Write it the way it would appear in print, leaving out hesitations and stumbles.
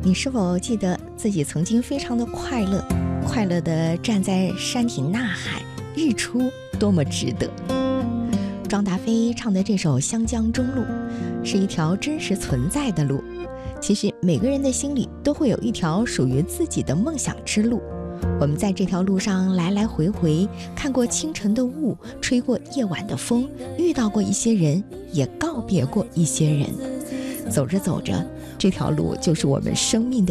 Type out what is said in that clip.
你是否记得自己曾经非常的快乐，快乐地站在山体呐喊，日出多么值得。庄达菲唱的这首《湘江中路》是一条真实存在的路，其实每个人的心里都会有一条属于自己的梦想之路。我们在这条路上来来回回，看过清晨的雾，吹过夜晚的风，遇到过一些人，也告别过一些人。走着走着，这条路就是我们生命的